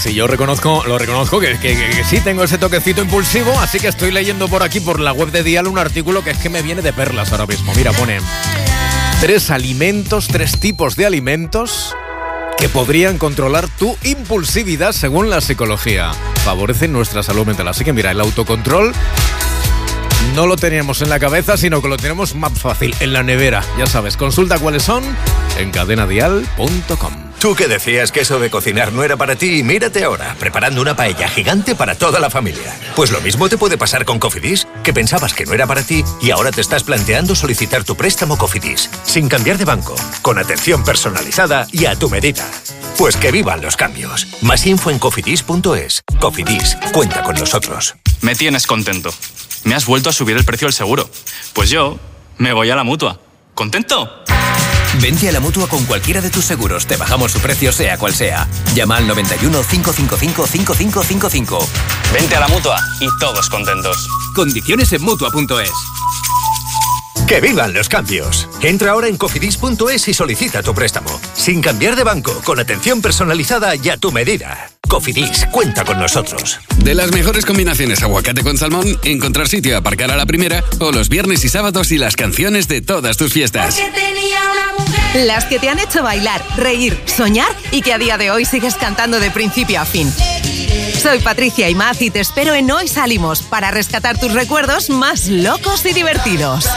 Sí, yo lo reconozco que sí tengo ese toquecito impulsivo, así que estoy leyendo por aquí, por la web de Dial, un artículo que es que me viene de perlas ahora mismo. Mira, pone 3 tipos de alimentos que podrían controlar tu impulsividad según la psicología. Favorecen nuestra salud mental. Así que mira, el autocontrol no lo teníamos en la cabeza, sino que lo tenemos más fácil, en la nevera. Ya sabes, consulta cuáles son en cadenadial.com. Tú que decías que eso de cocinar no era para ti, mírate ahora, preparando una paella gigante para toda la familia. Pues lo mismo te puede pasar con Cofidis, que pensabas que no era para ti y ahora te estás planteando solicitar tu préstamo Cofidis, sin cambiar de banco, con atención personalizada y a tu medida. Pues que vivan los cambios. Más info en cofidis.es. Cofidis, cuenta con nosotros. Me tienes contento. Me has vuelto a subir el precio del seguro. Pues yo me voy a la Mutua. ¿Contento? Vente a la Mutua con cualquiera de tus seguros. Te bajamos su precio sea cual sea. Llama al 91 555 5555. Vente a la Mutua y todos contentos. Condiciones en Mutua.es. ¡Que vivan los cambios! Entra ahora en cofidis.es y solicita tu préstamo. Sin cambiar de banco, con atención personalizada y a tu medida. Cofidis, cuenta con nosotros. De las mejores combinaciones aguacate con salmón, encontrar sitio a aparcar a la primera, o los viernes y sábados y las canciones de todas tus fiestas. Las que te han hecho bailar, reír, soñar y que a día de hoy sigues cantando de principio a fin. Soy Patricia Imaz y te espero en Hoy Salimos para rescatar tus recuerdos más locos y divertidos.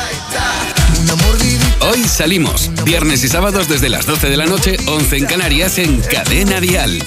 Hoy Salimos, viernes y sábados desde las 12 de la noche, 11 en Canarias, en Cadena Dial.